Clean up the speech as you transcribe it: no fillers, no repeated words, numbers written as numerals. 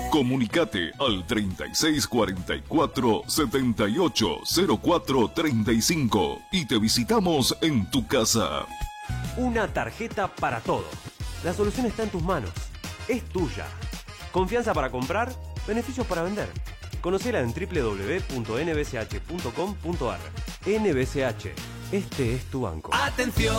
Comunicate al 3644-780435 y te visitamos en tu casa. Una tarjeta para todo. La solución está en tus manos. Es tuya. Confianza para comprar, beneficios para vender. Conocela en www.nbsh.com.ar. NBCH. Este es tu banco. ¡Atención!